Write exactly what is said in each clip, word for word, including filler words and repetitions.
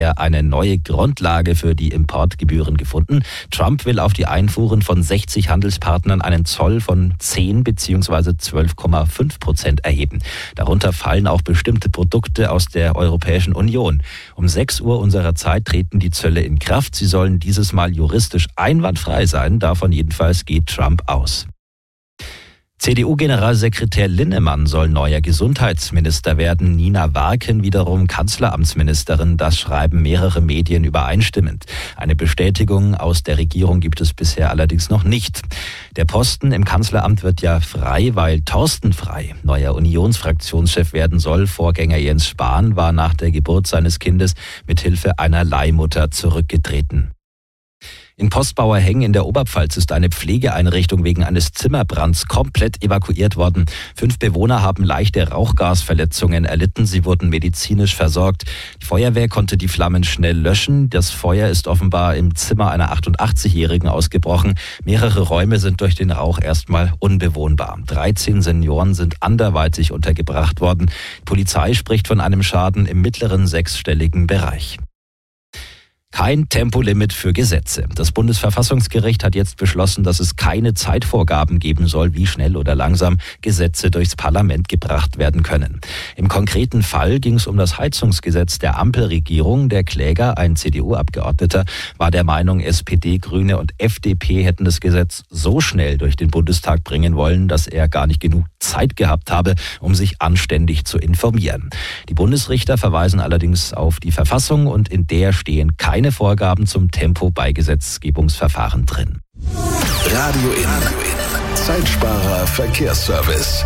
eine neue Grundlage für die Importgebühren gefunden. Trump will auf die Einfuhren von sechzig Handelspartnern einen Zoll von zehn bzw. zwölf Komma fünf Prozent erheben. Darunter fallen auch bestimmte Produkte aus der Europäischen Union. Um sechs Uhr unserer Zeit treten die Zölle in Kraft. Sie sollen dieses Mal juristisch einwandfrei sein. Davon jedenfalls geht Trump aus. C D U-Generalsekretär Linnemann soll neuer Gesundheitsminister werden, Nina Warken wiederum Kanzleramtsministerin. Das schreiben mehrere Medien übereinstimmend. Eine Bestätigung aus der Regierung gibt es bisher allerdings noch nicht. Der Posten im Kanzleramt wird ja frei, weil Thorsten Frey neuer Unionsfraktionschef werden soll. Vorgänger Jens Spahn war nach der Geburt seines Kindes mit Hilfe einer Leihmutter zurückgetreten. In Postbauerhengen in der Oberpfalz ist eine Pflegeeinrichtung wegen eines Zimmerbrands komplett evakuiert worden. Fünf Bewohner haben leichte Rauchgasverletzungen erlitten. Sie wurden medizinisch versorgt. Die Feuerwehr konnte die Flammen schnell löschen. Das Feuer ist offenbar im Zimmer einer achtundachtzigjährigen ausgebrochen. Mehrere Räume sind durch den Rauch erstmal unbewohnbar. dreizehn Senioren sind anderweitig untergebracht worden. Die Polizei spricht von einem Schaden im mittleren sechsstelligen Bereich. Kein Tempolimit für Gesetze. Das Bundesverfassungsgericht hat jetzt beschlossen, dass es keine Zeitvorgaben geben soll, wie schnell oder langsam Gesetze durchs Parlament gebracht werden können. Im konkreten Fall ging es um das Heizungsgesetz der Ampelregierung. Der Kläger, ein C D U-Abgeordneter, war der Meinung, S P D, Grüne und F D P hätten das Gesetz so schnell durch den Bundestag bringen wollen, dass er gar nicht genug Zeit gehabt habe, um sich anständig zu informieren. Die Bundesrichter verweisen allerdings auf die Verfassung und in der stehen keine Keine Vorgaben zum Tempo bei Gesetzgebungsverfahren drin. Radio In. Zeitsparer Verkehrsservice.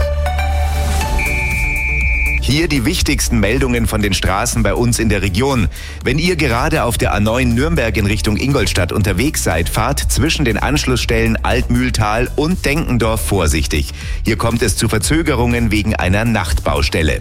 Hier die wichtigsten Meldungen von den Straßen bei uns in der Region. Wenn ihr gerade auf der A neun Nürnberg in Richtung Ingolstadt unterwegs seid, fahrt zwischen den Anschlussstellen Altmühltal und Denkendorf vorsichtig. Hier kommt es zu Verzögerungen wegen einer Nachtbaustelle.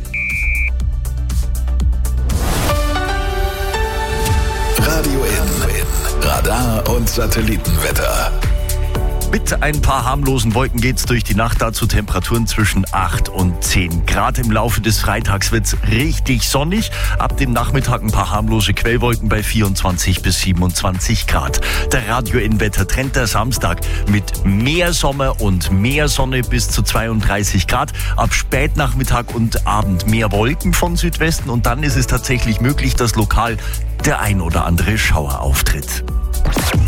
Radio In. Radar und Satellitenwetter. Mit ein paar harmlosen Wolken geht's durch die Nacht, dazu Temperaturen zwischen acht und zehn Grad. Im Laufe des Freitags wird's richtig sonnig. Ab dem Nachmittag ein paar harmlose Quellwolken bei vierundzwanzig bis siebenundzwanzig Grad. Der Radio-In-Wetter-Trend der Samstag mit mehr Sommer und mehr Sonne bis zu zweiunddreißig Grad. Ab Spätnachmittag und Abend mehr Wolken von Südwesten und dann ist es tatsächlich möglich, dass lokal der ein oder andere Schauer auftritt.